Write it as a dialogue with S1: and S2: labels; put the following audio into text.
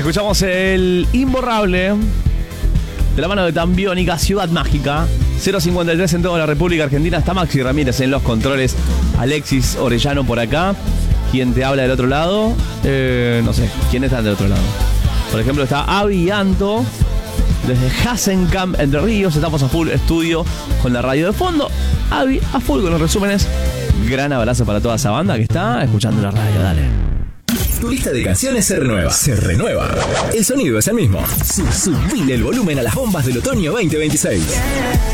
S1: Escuchamos el Imborrable de la mano de Tambiónica, Ciudad Mágica. 053 en toda la República Argentina. Está Maxi Ramírez en los controles. Alexis Orellano por acá. ¿Quién te habla del otro lado? No sé, ¿quién está del otro lado? Por ejemplo, está Avi Anto desde Hasenkamp, Entre Ríos. Estamos a full estudio con la radio de fondo. Avi, a full con los resúmenes. Gran abrazo para toda esa banda que está escuchando la radio. Dale.
S2: Tu lista de canciones se renueva. Se renueva. El sonido es el mismo. Subile el volumen a las bombas del otoño 2026.